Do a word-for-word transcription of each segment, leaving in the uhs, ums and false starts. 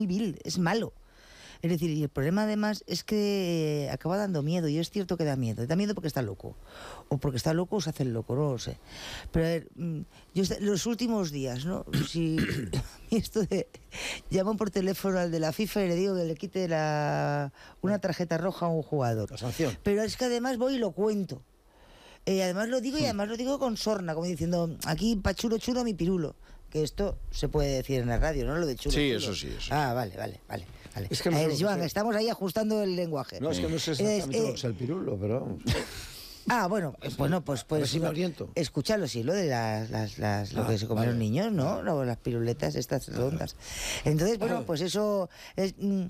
vil, es malo. Es decir, y el problema además es que acaba dando miedo, y es cierto que da miedo. Da miedo porque está loco, o porque está loco o se hace el loco, no lo sé. Pero a ver, yo los últimos días, ¿no? Si esto de llamo por teléfono al de la FIFA y le digo que le quite la, una tarjeta roja a un jugador. La sanción. Pero es que además voy y lo cuento. Eh, además lo digo y además lo digo con sorna, como diciendo, aquí pa' chulo chulo mi pirulo. Que esto se puede decir en la radio, ¿no? Lo de chulo. Sí, chulo. eso sí. Eso. Ah, vale, vale, vale. vale. Es que no a ver, sé Joan, sé. estamos ahí ajustando el lenguaje. No, es que no sé exactamente es, lo eh, que es el pirulo, pero... Ah, bueno, bueno, pues... pues si me oriento. Escúchalo, sí, lo de las, las, las lo ah, que se comen vale. los niños, ¿no? Lo, las piruletas estas redondas. Entonces, bueno, pues eso... Es, mm,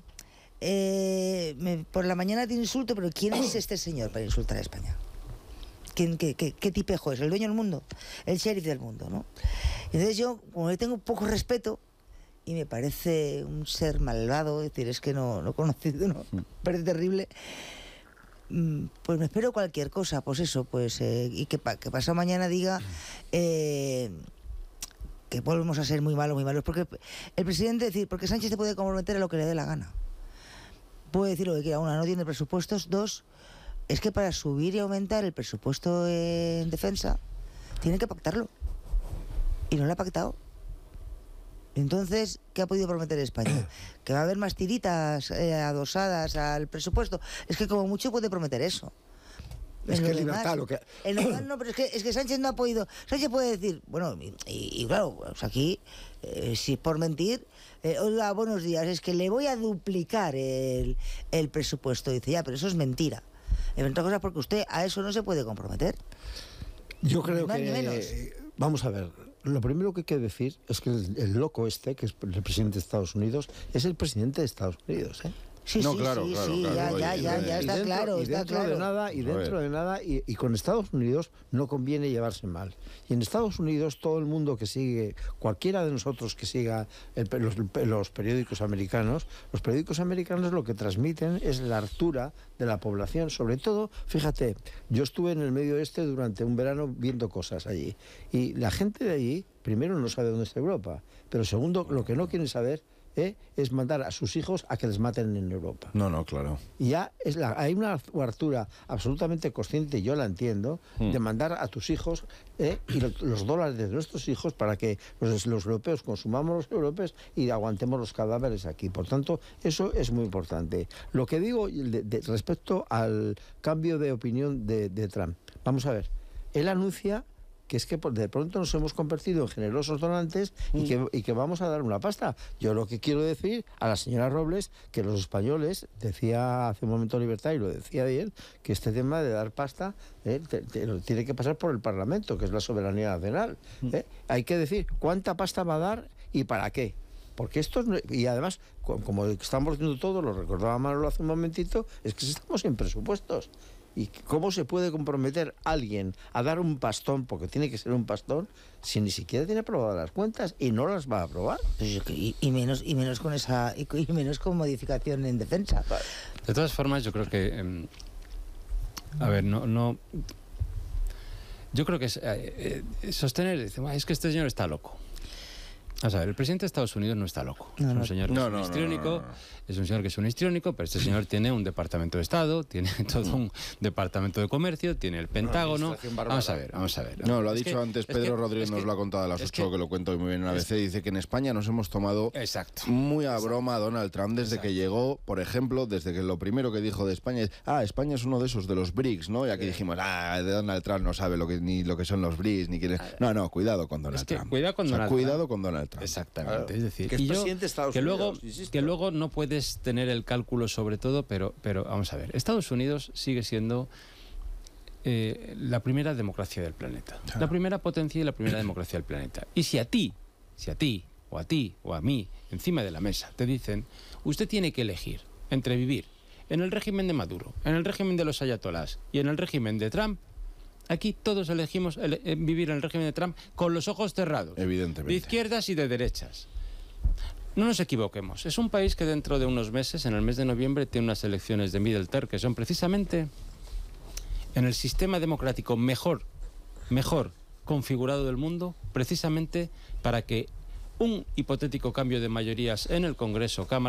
eh, me, por la mañana te insulto, pero ¿quién es este señor para insultar a España? ¿Quién, qué, qué, ¿Qué tipejo es? ¿El dueño del mundo? El sheriff del mundo, ¿no? Entonces yo, como le tengo poco respeto, y me parece un ser malvado, es decir, es que no, no conocido, no, me parece terrible, pues me espero cualquier cosa, pues eso, pues eh, y que, pa, que pasado mañana diga eh, que volvemos a ser muy malos, muy malos, porque el presidente, decir, porque Sánchez se puede comprometer a lo que le dé la gana, puede decir lo que quiera, una, no tiene presupuestos, dos, es que para subir y aumentar el presupuesto en defensa tiene que pactarlo, y no lo ha pactado. Entonces, ¿qué ha podido prometer España? ¿Que va a haber más tiritas eh, adosadas al presupuesto? Es que como mucho puede prometer eso. Es En que lo libertad demás, lo que... En lo demás no, pero es que, es que Sánchez no ha podido... Sánchez puede decir, bueno, y, y claro, pues aquí, eh, si por mentir, eh, hola, buenos días, es que le voy a duplicar el, el presupuesto. Dice, ya, pero eso es mentira. En otra cosa, porque usted a eso no se puede comprometer. Yo creo Ni más que... ni menos. Vamos a ver, lo primero que hay que decir es que el, el loco este, que es el presidente de Estados Unidos, es el presidente de Estados Unidos, ¿eh? Sí, No, sí, claro, sí, claro, sí, claro, ya, oye, ya, ya, ya Y está dentro- claro, y está dentro claro. de nada, y A dentro ver. de nada, y, y con Estados Unidos no conviene llevarse mal. Y en Estados Unidos todo el mundo que sigue, cualquiera de nosotros que siga el, los, los periódicos americanos, los periódicos americanos lo que transmiten es la hartura de la población. Sobre todo, fíjate, yo estuve en el Medio Oeste durante un verano viendo cosas allí. Y la gente de allí, primero, no sabe dónde está Europa, pero segundo, lo que no quieren saber ¿eh? es mandar a sus hijos a que les maten en Europa. No, no, claro. Y ya es la, hay una hartura absolutamente consciente, y yo la entiendo, Mm. de mandar a tus hijos ¿eh? y lo, los dólares de nuestros hijos para que los, los europeos consumamos los europeos y aguantemos los cadáveres aquí. Por tanto, eso es muy importante. Lo que digo de, de, respecto al cambio de opinión de, de Trump, vamos a ver, él anuncia que es que de pronto nos hemos convertido en generosos donantes y que, y que vamos a dar una pasta. Yo lo que quiero decir a la señora Robles, que los españoles, decía hace un momento Libertad, y lo decía bien, que este tema de dar pasta eh, te, te, tiene que pasar por el Parlamento, que es la soberanía nacional. ¿eh? Hay que decir cuánta pasta va a dar y para qué. Porque esto, y además, como estamos viendo todo, lo recordaba Manolo hace un momentito, es que estamos sin presupuestos. ¿Y cómo se puede comprometer alguien a dar un pastón, porque tiene que ser un pastón, si ni siquiera tiene aprobadas las cuentas y no las va a aprobar? Y, y menos y menos con esa y, y menos con modificación en defensa. De todas formas, yo creo que eh, a ver, no no yo creo que es, eh, eh, sostener, dice, es que este señor está loco. Vamos a ver, el presidente de Estados Unidos no está loco. No, es un no. señor que No, es un no, no, histriónico, no, no, no. es un señor que es un histriónico, pero este señor tiene un departamento de Estado, tiene todo un departamento de comercio, tiene el Pentágono. Vamos a ver, vamos a ver. No, lo ha Es dicho que- antes es Pedro que- Rodríguez, es nos que- lo ha contado a las es ocho, que, que- lo cuento hoy muy bien en A B C. es- Dice que en España nos hemos tomado Exacto. muy a broma a Donald Trump desde Exacto. que llegó, por ejemplo, desde que lo primero que dijo de España es, ah, España es uno de esos de los B R I C S, ¿no? Y aquí dijimos, ah, de Donald Trump no sabe lo que, ni lo que son los B R I C S, ni quién es. No, no, cuidado con Donald Es que Trump. cuidado con O sea, Donald cuidado Trump. con Donald Trump. Exactamente, Claro. es decir, Que es y yo- presidente de Estados que Unidos, luego, insisto. que luego no puedes tener el cálculo sobre todo, pero, pero vamos a ver, Estados Unidos sigue siendo eh, la primera democracia del planeta, Claro. la primera potencia y la primera democracia del planeta. Y si a ti, si a ti, o a ti, o a mí, encima de la mesa, te dicen, usted tiene que elegir entre vivir en el régimen de Maduro, en el régimen de los ayatolás y en el régimen de Trump, aquí todos elegimos ele- eh, vivir en el régimen de Trump con los ojos cerrados. Evidentemente. De izquierdas y de derechas. No nos equivoquemos. Es un país que dentro de unos meses, en el mes de noviembre, tiene unas elecciones de middle term que son precisamente en el sistema democrático mejor, mejor configurado del mundo, precisamente para que un hipotético cambio de mayorías en el Congreso, Cámara